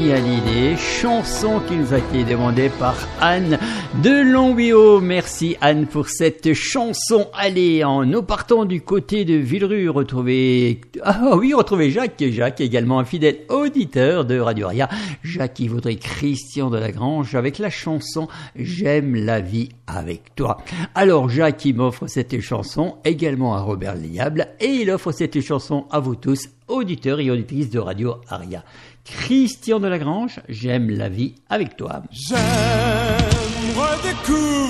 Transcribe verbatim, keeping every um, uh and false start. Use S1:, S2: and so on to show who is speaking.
S1: Hallyday, chanson qui nous a été demandée par Anne de Longvio. Merci Anne pour cette chanson. Allez, en, nous partons du côté de Villerue, retrouver, ah oui, retrouver Jacques. Jacques, également un fidèle auditeur de Radio Aria. Jacques qui voudrait Christian de la Grange avec la chanson J'aime la vie avec toi. Alors Jacques qui m'offre cette chanson, également à Robert Liable, et il offre cette chanson à vous tous, auditeurs et auditrices de Radio Aria. Christian de la Grange, J'aime la vie avec toi.
S2: J'aime redécouvrir